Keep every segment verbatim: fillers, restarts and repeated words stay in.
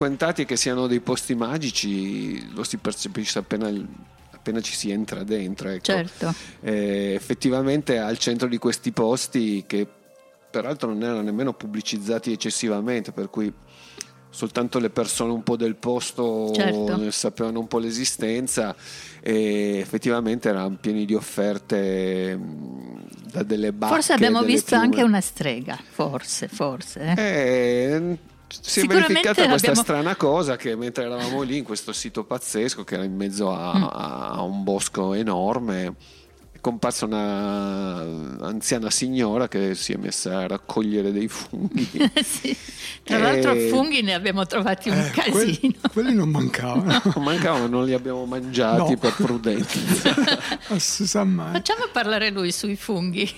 frequentati e che siano dei posti magici lo si percepisce appena, appena ci si entra dentro, ecco. Certo. Eh, effettivamente al centro di questi posti, che peraltro non erano nemmeno pubblicizzati eccessivamente, per cui soltanto le persone un po' del posto, certo, ne sapevano un po' l'esistenza, e effettivamente erano pieni di offerte, da delle bacche, forse abbiamo visto piume. Anche una strega, forse forse eh. Eh, si è verificata questa strana cosa che mentre eravamo lì in questo sito pazzesco che era in mezzo a, mm. a un bosco enorme, è comparsa una anziana signora che si è messa a raccogliere dei funghi. Sì. Tra e... l'altro funghi ne abbiamo trovati un eh, casino. Quelli, quelli non mancavano. Non mancavano, non li abbiamo mangiati, no, per prudenza. Facciamo parlare lui sui funghi.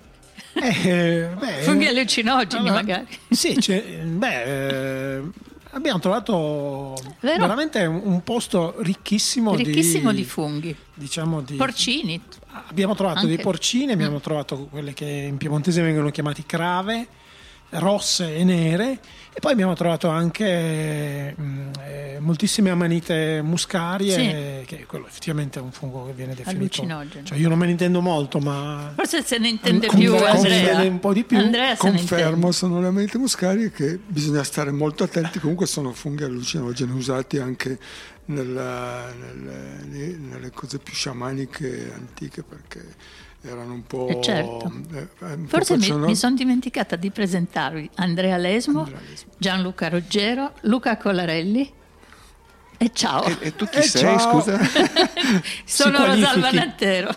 Eh, beh, funghi allucinogeni, allora, magari. Sì, beh, eh, abbiamo trovato Vero? veramente un, un posto ricchissimo, ricchissimo di, di funghi, diciamo di porcini. Abbiamo trovato Anche. dei porcini, abbiamo mm. trovato quelle che in piemontese vengono chiamati crave, rosse e nere, e poi abbiamo trovato anche mh, eh, moltissime amanite muscarie, sì, che quello effettivamente è un fungo che viene definito, cioè io non me ne intendo molto, ma forse se ne intende an- più Andrea, un po' di più. Andrea confermo, sono le amanite muscarie che bisogna stare molto attenti, comunque sono funghi allucinogeni usati anche nella, nelle, nelle cose più sciamaniche antiche, perché erano un po', eh certo. eh, un forse po' mi, mi sono dimenticata di presentarvi Andrea Lesmo, Andrea Lesmo, Gianluca Ruggero, Luca Colarelli e ciao. E, e tu chi e sei, ciao. scusa? Sono Rosalba Nantero.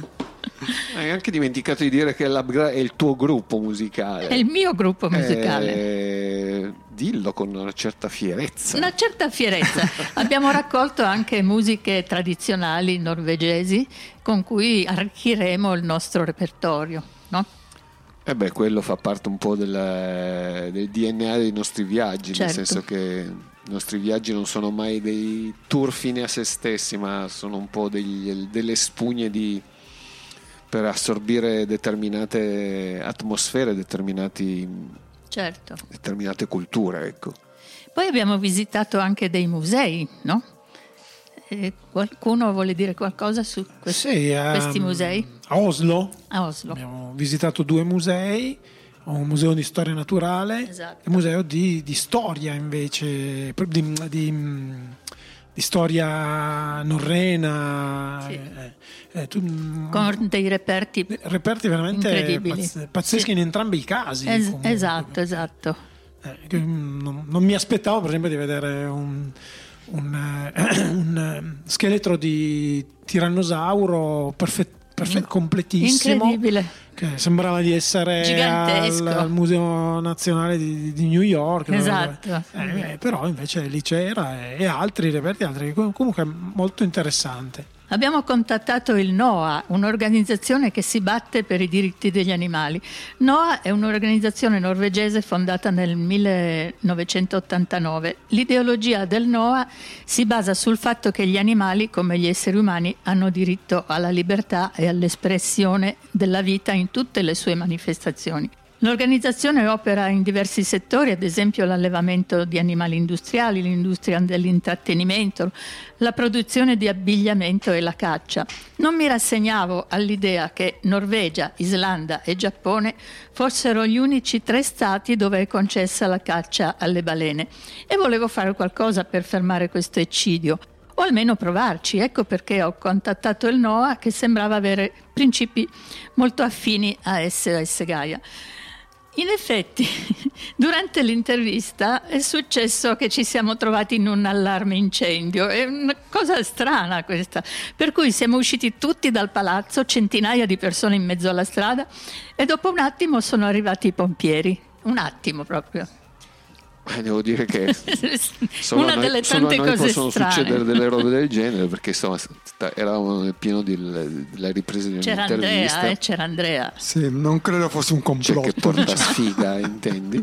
Hai anche dimenticato di dire che è il tuo gruppo musicale. È il mio gruppo musicale. Eh, dillo con una certa fierezza. Una certa fierezza. Abbiamo raccolto anche musiche tradizionali norvegesi con cui arricchiremo il nostro repertorio, no? Eh beh, quello fa parte un po' del, del D N A dei nostri viaggi, certo, nel senso che i nostri viaggi non sono mai dei tour fine a se stessi, ma sono un po' degli, delle spugne di per assorbire determinate atmosfere, determinati, certo, determinate culture, ecco. Poi abbiamo visitato anche dei musei, no? E qualcuno vuole dire qualcosa su questi, sì, um, questi musei? A Oslo. A Oslo Abbiamo visitato due musei, un museo di storia naturale, esatto, e un museo di, di storia invece, di, di di storia norrena, sì, eh, eh, tu, con dei reperti reperti veramente pazz- pazzeschi, sì, in entrambi i casi. Es- esatto, esatto. Eh, non, non mi aspettavo, per esempio, di vedere un, un, uh, un uh, scheletro di tirannosauro perfetto, perfetto, completissimo, incredibile, che sembrava di essere al, al Museo Nazionale di, di New York, esatto, eh, eh, però invece lì c'era, e altri reperti, altri, comunque molto interessante. Abbiamo contattato il NOAH, un'organizzazione che si batte per i diritti degli animali. NOAH è un'organizzazione norvegese fondata nel millenovecentottantanove. L'ideologia del NOAH si basa sul fatto che gli animali, come gli esseri umani, hanno diritto alla libertà e all'espressione della vita in tutte le sue manifestazioni. L'organizzazione opera in diversi settori, ad esempio l'allevamento di animali industriali, l'industria dell'intrattenimento, la produzione di abbigliamento e la caccia. Non mi rassegnavo all'idea che Norvegia, Islanda e Giappone fossero gli unici tre stati dove è concessa la caccia alle balene, e volevo fare qualcosa per fermare questo eccidio, o almeno provarci. Ecco perché ho contattato il NOAH, che sembrava avere principi molto affini a S O S Gaia. In effetti, durante l'intervista è successo che ci siamo trovati in un allarme incendio. È una cosa strana questa. Per cui siamo usciti tutti dal palazzo, centinaia di persone in mezzo alla strada, e dopo un attimo sono arrivati i pompieri. Un attimo proprio. Devo dire che solo una a noi, delle solo tante a noi cose possono strane succedere delle robe del genere, perché insomma eravamo nel pieno del, della ripresa di c'era un'intervista. Andrea, eh, c'era Andrea. Sì, non credo fosse un complotto. Cioè, che porta sfiga, intendi?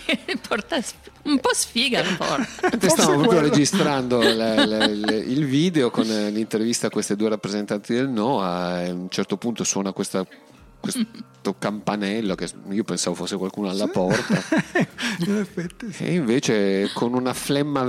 Porta un po' sfiga il porta. Stavamo proprio registrando la, la, la, il video con l'intervista a queste due rappresentanti del NOAH, e a un certo punto suona questa questo campanello che io pensavo fosse qualcuno alla porta in effetti sì. E invece con una flemma